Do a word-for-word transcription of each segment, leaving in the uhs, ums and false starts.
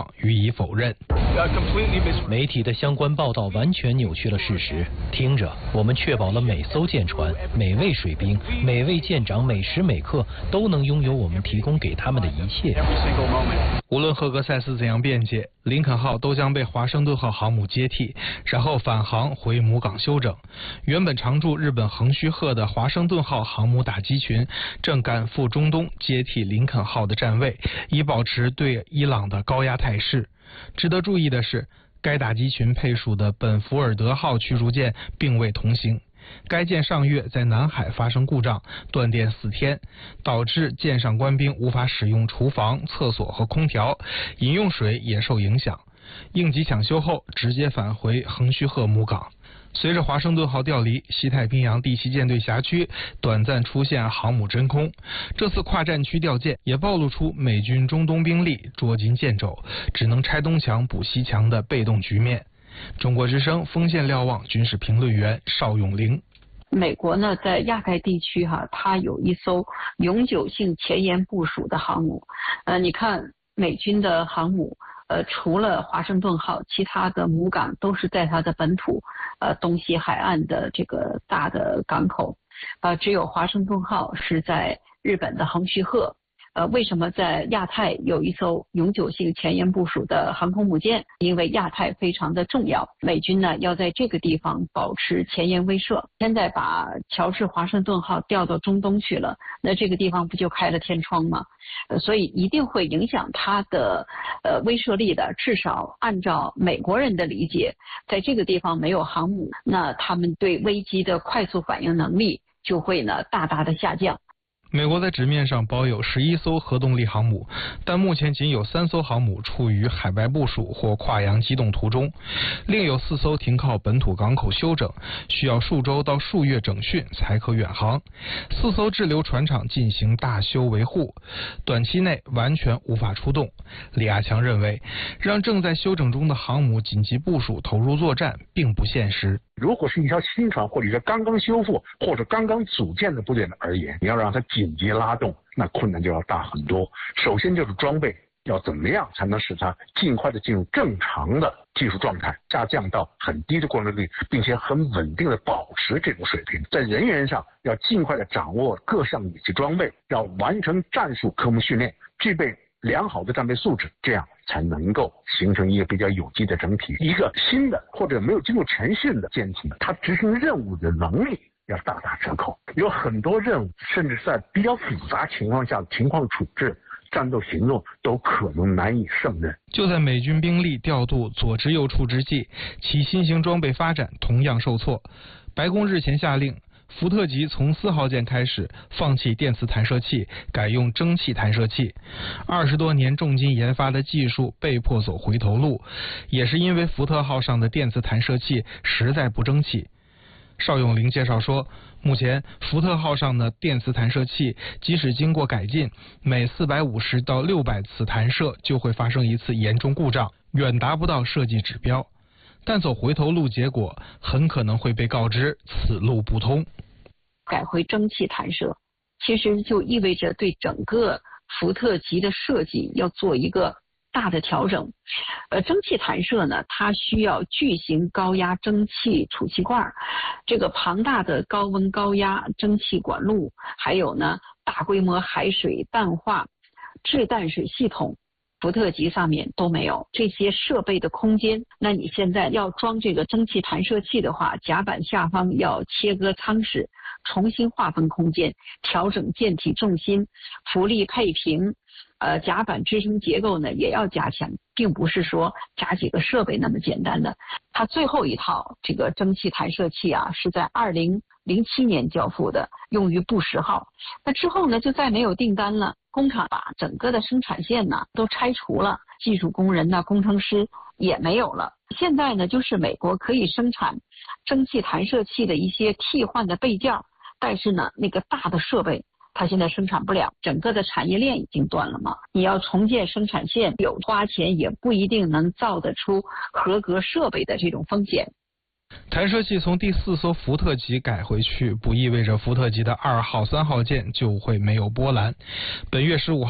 况予以否认。媒体的相关报道完全扭曲了事实。听着，我们确保了每艘舰船、每位水兵、每位舰长每时每刻都能拥有我们提供给他们的一切。 无论赫格塞斯怎样辩解，林肯号都将被华盛顿号航母接替，然后返航回母港休整。原本常驻日本横须贺的华盛顿号航母打击群正赶赴中东接替林肯号的站位，以保持对伊朗的高压态势。值得注意的是，该打击群配属的本福尔德号驱逐舰并未同行。该舰上月在南海发生故障，断电四天，导致舰上官兵无法使用厨房、厕所和空调，饮用水也受影响。应急抢修后，直接返回横须贺母港。随着华盛顿号调离，西太平洋第七舰队辖区短暂出现航母真空。这次跨战区调舰也暴露出美军中东兵力捉襟见肘，只能拆东墙补西墙的被动局面。中国之声锋线瞭望军事评论员邵永玲。 美国呢，在亚太地区哈、啊，它有一艘永久性前沿部署的航母。呃，你看美军的航母，呃，除了华盛顿号，其他的母港都是在它的本土，呃，东西海岸的这个大的港口，呃，只有华盛顿号是在日本的横须贺。呃，为什么在亚太有一艘永久性前沿部署的航空母舰？因为亚太非常的重要，美军呢要在这个地方保持前沿威慑。现在把乔治华盛顿号调到中东去了，那这个地方不就开了天窗吗？呃，所以一定会影响它的呃威慑力的。至少按照美国人的理解，在这个地方没有航母，那他们对危机的快速反应能力就会呢大大的下降。 美国在纸面上保有十一艘核动力航母，但目前仅有三艘航母处于海外部署或跨洋机动途中，另有四艘停靠本土港口休整，需要数周到数月整训才可远航。四艘滞留船厂进行大修维护，短期内完全无法出动。李亚强认为，让正在休整中的航母紧急部署投入作战并不现实。 如果是一条新船或者是刚刚修复或者刚刚组建的部队而言，你要让它紧急拉动，那困难就要大很多。首先就是装备要怎么样才能使它尽快的进入正常的技术状态，下降到很低的过滤率，并且很稳定的保持这种水平。在人员上要尽快的掌握各项武器装备，要完成战术科目训练，具备良好的战备素质，这样才能够形成一个比较有机的整体。一个新的或者没有经过全训的舰艇，它执行任务的能力要大打折扣。有很多任务，甚至在比较复杂情况下的情况处置、战斗行动都可能难以胜任。 就在美军兵力调度左支右绌之际，其新型装备发展同样受挫。白宫日前下令，福特级从四号舰开始放弃电磁弹射器，改用蒸汽弹射器。二十多年重金研发的技术被迫走回头路，也是因为福特号上的电磁弹射器实在不争气。邵永玲介绍说，目前福特号上的电磁弹射器即使经过改进，每四百五十到六百次弹射就会发生一次严重故障，远达不到设计指标。但走回头路，结果很可能会被告知此路不通。 改回蒸汽弹射，其实就意味着对整个福特级的设计要做一个大的调整。呃，蒸汽弹射呢，它需要巨型高压蒸汽储气罐，这个庞大的高温高压蒸汽管路，还有呢大规模海水淡化制淡水系统，福特级上面都没有这些设备的空间。那你现在要装这个蒸汽弹射器的话，甲板下方要切割舱室，重新划分空间，调整舰体重心，浮力配平，呃，甲板支撑结构呢也要加强，并不是说加几个设备那么简单的。它最后一套这个蒸汽弹射器啊，是在二零零七年交付的，用于布什号。那之后呢，就再没有订单了。工厂把整个的生产线呢都拆除了，技术工人呢、工程师也没有了。现在呢，就是美国可以生产蒸汽弹射器的一些替换的备件，但是呢，那个大的设备它现在生产不了，整个的产业链已经断了嘛。你要重建生产线，有花钱也不一定能造得出合格设备的这种风险。 弹射器从第四艘福特级改回去，不意味着福特级的二号、三号舰就会没有波澜。本月十五号，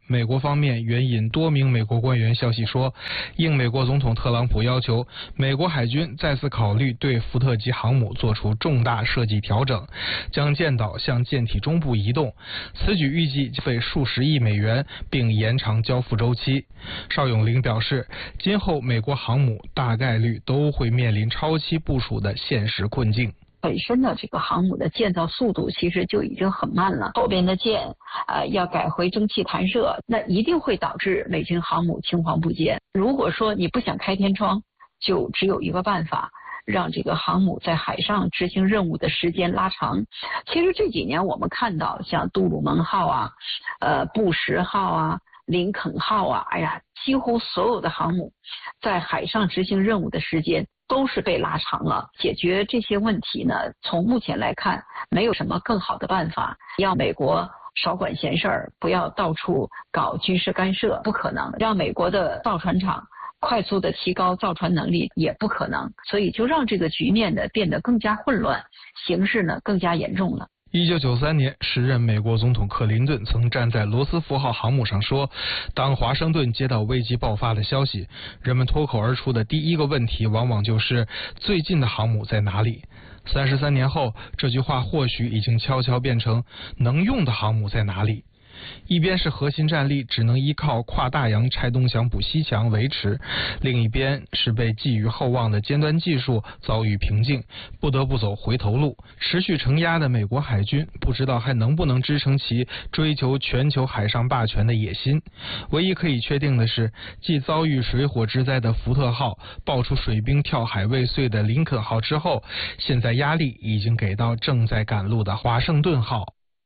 美国方面援引多名美国官员消息说，应美国总统特朗普要求，美国海军再次考虑对福特级航母做出重大设计调整，将舰岛向舰体中部移动。此举预计费数十亿美元，并延长交付周期。邵永龄表示，今后美国航母大概率都会面临超期部署的现实困境。 本身的这个航母的建造速度其实就已经很慢了，后边的舰呃要改回蒸汽弹射，那一定会导致美军航母青黄不接。如果说你不想开天窗，就只有一个办法，让这个航母在海上执行任务的时间拉长。其实这几年我们看到像杜鲁门号啊、呃布什号啊、林肯号啊，哎呀，几乎所有的航母在海上执行任务的时间都是被拉长了。解决这些问题呢，从目前来看，没有什么更好的办法。让美国少管闲事儿，不要到处搞军事干涉，不可能。让美国的造船厂快速的提高造船能力，也不可能。所以就让这个局面呢变得更加混乱，形势呢更加严重了。 一九九三年，时任美国总统克林顿曾站在罗斯福号航母上说，当华盛顿接到危机爆发的消息，人们脱口而出的第一个问题往往就是最近的航母在哪里。三十三年后，这句话或许已经悄悄变成能用的航母在哪里。一边是核心战力只能依靠跨大洋拆东墙补西墙维持，另一边是被寄予厚望的尖端技术遭遇瓶颈，不得不走回头路。持续承压的美国海军不知道还能不能支撑其追求全球海上霸权的野心。唯一可以确定的是，继遭遇水火之灾的福特号爆出水兵跳海未遂的林肯号之后，现在压力已经给到正在赶路的华盛顿号。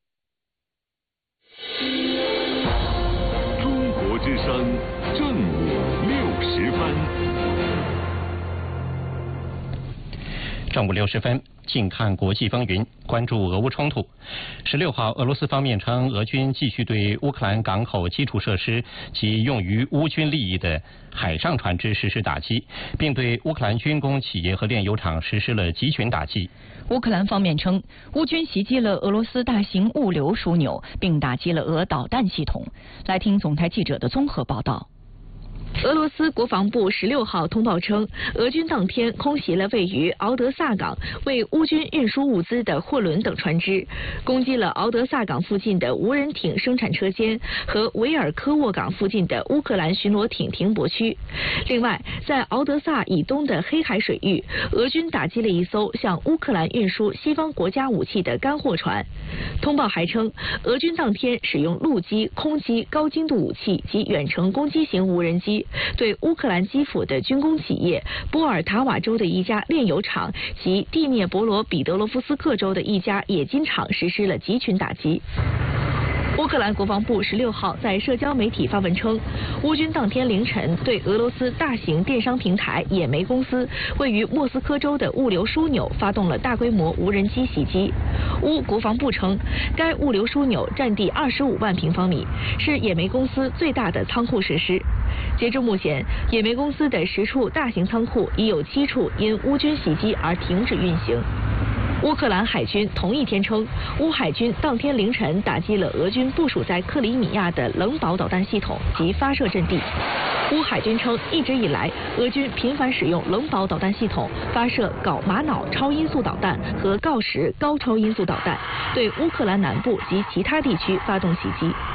中国之声正午六十分， 正午六十分，近看国际风云，关注俄乌冲突。十六号，俄罗斯方面称，俄军继续对乌克兰港口基础设施及用于乌军利益的海上船只实施打击，并对乌克兰军工企业和炼油厂实施了集群打击。 乌克兰方面称，乌军袭击了俄罗斯大型物流枢纽，并打击了俄导弹系统。来听总台记者的综合报道。俄罗斯国防部十六号通报称，俄军当天空袭了位于敖德萨港为乌军运输物资的货轮等船只，攻击了敖德萨港附近的无人艇生产车间和维尔科沃港附近的乌克兰巡逻艇停泊区。另外，在敖德萨以东的黑海水域，俄军打击了一艘向乌克兰运输西方国家武器的干货船。通报还称，俄军当天使用陆基、空基高精度武器及远程攻击型无人机，对乌克兰基辅的军工企业、波尔塔瓦州的一家炼油厂及第聂伯罗彼得罗夫斯克州的一家冶金厂实施了集群打击。乌克兰国防部十六号在社交媒体发文称，乌军当天凌晨对俄罗斯大型电商平台野莓公司位于莫斯科州的物流枢纽发动了大规模无人机袭击。乌国防部称，该物流枢纽占地二十五万平方米，是野莓公司最大的仓库设施。截至目前，野莓公司的十处大型仓库已有七处因乌军袭击而停止运行。乌克兰海军同一天称，乌海军当天凌晨打击了俄军部署在克里米亚的冷堡导弹系统及发射阵地。乌海军称，一直以来，俄军频繁使用冷堡导弹系统发射镐玛瑙超音速导弹和锆石高超音速导弹，对乌克兰南部及其他地区发动袭击。